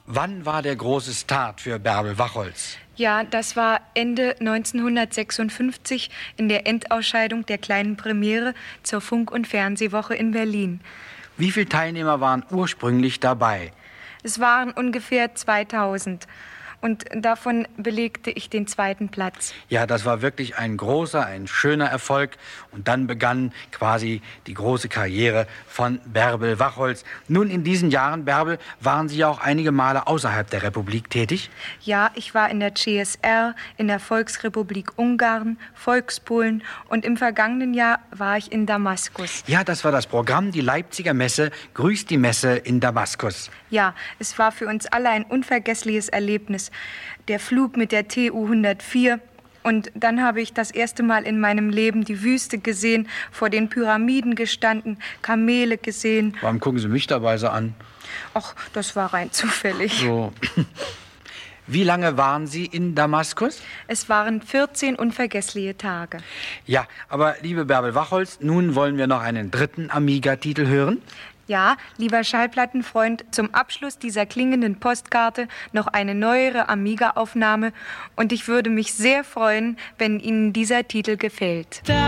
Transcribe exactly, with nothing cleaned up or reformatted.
Wann war der große Start für Bärbel Wachholz? Ja, das war Ende neunzehnhundertsechsundfünfzig in der Endausscheidung der kleinen Premiere zur Funk- und Fernsehwoche in Berlin. Wie viele Teilnehmer waren ursprünglich dabei? Es waren ungefähr zweitausend. Und davon belegte ich den zweiten Platz. Ja, das war wirklich ein großer, ein schöner Erfolg. Und dann begann quasi die große Karriere von Bärbel Wachholz. Nun, in diesen Jahren, Bärbel, waren Sie ja auch einige Male außerhalb der Republik tätig? Ja, ich war in der C S R, in der Volksrepublik Ungarn, Volkspolen und im vergangenen Jahr war ich in Damaskus. Ja, das war das Programm, die Leipziger Messe, Grüßt die Messe in Damaskus. Ja, es war für uns alle ein unvergessliches Erlebnis. Der Flug mit der T U hundertvier. Und dann habe ich das erste Mal in meinem Leben die Wüste gesehen, vor den Pyramiden gestanden, Kamele gesehen. Warum gucken Sie mich dabei so an? Ach, das war rein zufällig. So. Wie lange waren Sie in Damaskus? Es waren vierzehn unvergessliche Tage. Ja, aber liebe Bärbel Wachholz, nun wollen wir noch einen dritten Amiga-Titel hören. Ja, lieber Schallplattenfreund, zum Abschluss dieser klingenden Postkarte noch eine neuere Amiga-Aufnahme. Und ich würde mich sehr freuen, wenn Ihnen dieser Titel gefällt.